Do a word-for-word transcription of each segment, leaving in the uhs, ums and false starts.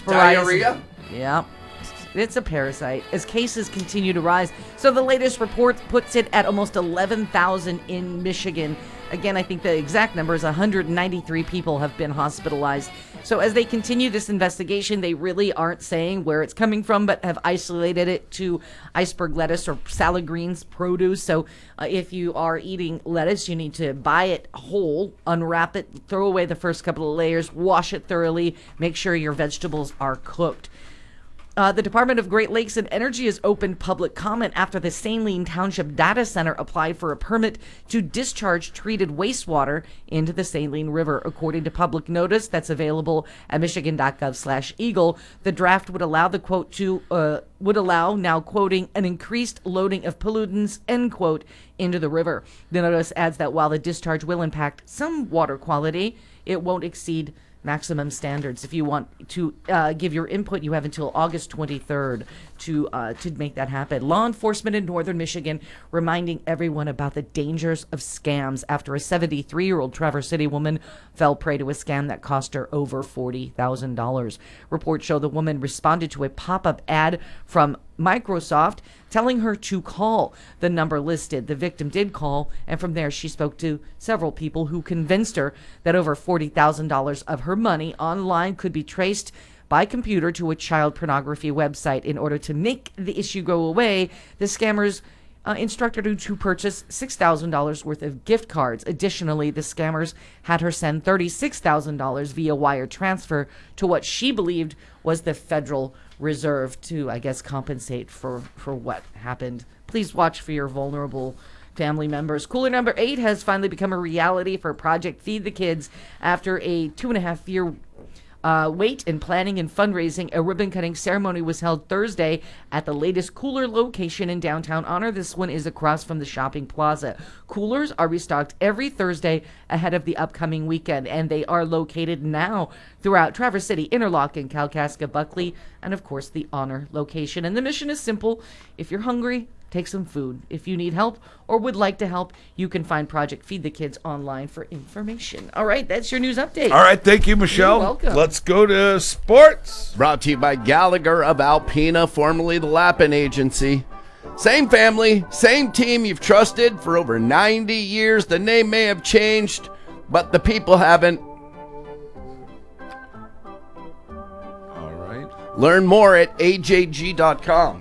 Diarrhea? Yeah. It's a parasite. As cases continue to rise, so the latest report puts it at almost eleven thousand in Michigan. Again, I think the exact number is one hundred ninety-three people have been hospitalized. So as they continue this investigation, they really aren't saying where it's coming from, but have isolated it to iceberg lettuce or salad greens produce. So uh, if you are eating lettuce, you need to buy it whole, unwrap it, throw away the first couple of layers, wash it thoroughly, make sure your vegetables are cooked. Uh, the Department of Great Lakes and Energy has opened public comment after the Saline Township Data Center applied for a permit to discharge treated wastewater into the Saline River. According to public notice that's available at michigan.gov slash Eagle, the draft would allow the quote to uh, would allow, now quoting, an increased loading of pollutants, end quote, into the river. The notice adds that while the discharge will impact some water quality, it won't exceed maximum standards. If you want to uh, give your input, you have until August twenty-third to uh, to make that happen. Law enforcement in northern Michigan reminding everyone about the dangers of scams after a seventy-three-year-old Traverse City woman fell prey to a scam that cost her over forty thousand dollars. Reports show the woman responded to a pop-up ad from Microsoft telling her to call the number listed. The victim did call, and from there she spoke to several people who convinced her that over forty thousand dollars of her money online could be traced by computer to a child pornography website. In order to make the issue go away, the scammers Uh, instructed her to purchase six thousand dollars worth of gift cards. Additionally, the scammers had her send thirty-six thousand dollars via wire transfer to what she believed was the Federal Reserve to, I guess, compensate for, for what happened. Please watch for your vulnerable family members. Cooler number eight has finally become a reality for Project Feed the Kids after a two and a half year Uh, wait in planning and fundraising. A ribbon-cutting ceremony was held Thursday at the latest cooler location in downtown Honor. This one is across from the shopping plaza. Coolers are restocked every Thursday ahead of the upcoming weekend, and they are located now throughout Traverse City, Interlochen, Kalkaska, Buckley, and of course the Honor location. And the mission is simple. If you're hungry, take some food. If you need help or would like to help, you can find Project Feed the Kids online for information. All right, that's your news update. All right, thank you, Michelle. You're welcome. Let's go to sports. Brought to you by Gallagher of Alpena, formerly the Lappin Agency. Same family, same team you've trusted for over ninety years. The name may have changed, but the people haven't. All right. Learn more at A J G dot com.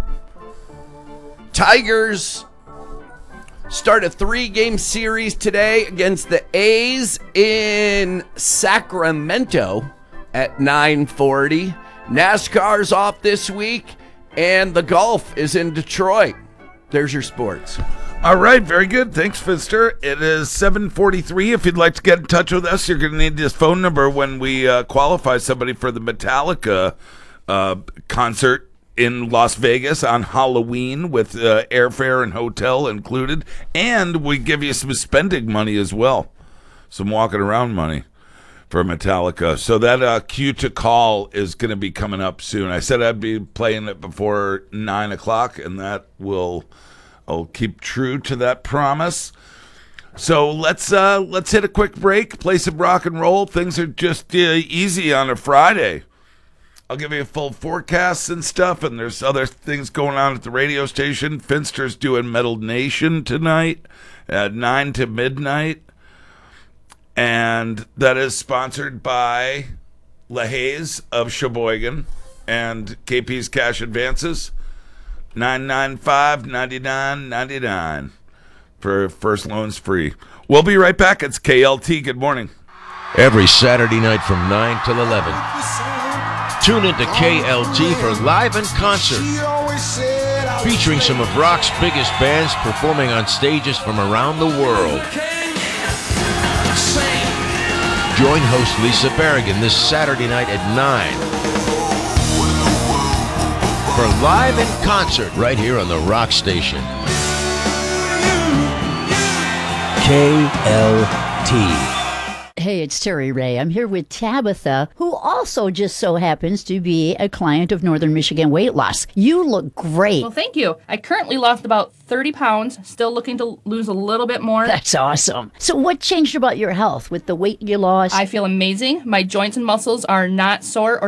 Tigers start a three-game series today against the A's in Sacramento at nine forty. NASCAR's off this week, and the golf is in Detroit. There's your sports. All right, very good. Thanks, Fister. It is seven forty-three. If you'd like to get in touch with us, you're going to need this phone number when we uh, qualify somebody for the Metallica uh, concert in Las Vegas on Halloween with uh, airfare and hotel included. And we give you some spending money as well, some walking around money for Metallica. So that uh, cue to call is going to be coming up soon. I said I'd be playing it before nine o'clock, and that will I'll keep true to that promise. So let's uh, let's hit a quick break, play some rock and roll. Things are just uh, easy on a Friday. I'll give you a full forecast and stuff, and there's other things going on at the radio station. Finster's doing Metal Nation tonight at nine to midnight, and that is sponsored by LaHaye of Sheboygan and K P's Cash Advances, nine nine five, nine nine nine nine for first loans free. We'll be right back. It's K L T. Good morning. Every Saturday night from nine till eleven. Tune into K L T for Live in Concert, featuring some of rock's biggest bands performing on stages from around the world. Join host Lisa Berrigan this Saturday night at nine for Live in Concert right here on the Rock Station. K L T. Hey, it's Terry Ray. I'm here with Tabitha, who also just so happens to be a client of Northern Michigan Weight Loss. You look great. Well, thank you. I currently lost about thirty pounds, still looking to lose a little bit more. That's awesome. So what changed about your health with the weight you lost? I feel amazing. My joints and muscles are not sore or